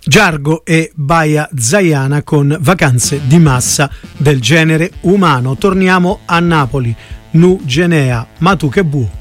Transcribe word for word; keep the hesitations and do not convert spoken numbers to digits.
Giargo e Baia Zaiana con Vacanze di massa del genere umano. Torniamo a Napoli. Nu Genea, ma tu che buo.